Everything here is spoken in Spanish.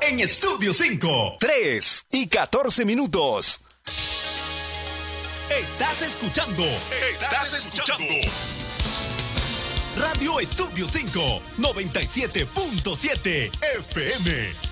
en Estudio 5. 3 y 14 minutos. Estás escuchando Radio Estudio 5, 97.7 FM.